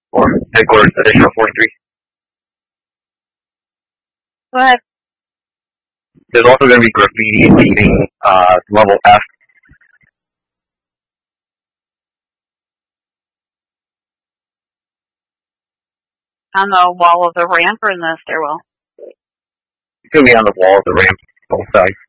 Or headquarters additional 43. Go ahead. There's also going to be graffiti leaving level F. On the wall of the ramp or in the stairwell? It's going to be on the wall of the ramp, both sides.